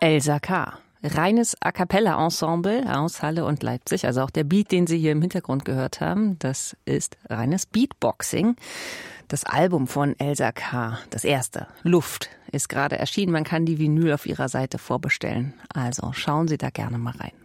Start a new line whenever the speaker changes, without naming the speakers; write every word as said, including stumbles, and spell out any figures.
Elsa K. Reines A-Cappella-Ensemble aus Halle und Leipzig. Also auch der Beat, den Sie hier im Hintergrund gehört haben, das ist reines Beatboxing. Das Album von Elsa K., das erste, Luft, ist gerade erschienen. Man kann die Vinyl auf ihrer Seite vorbestellen. Also schauen Sie da gerne mal rein.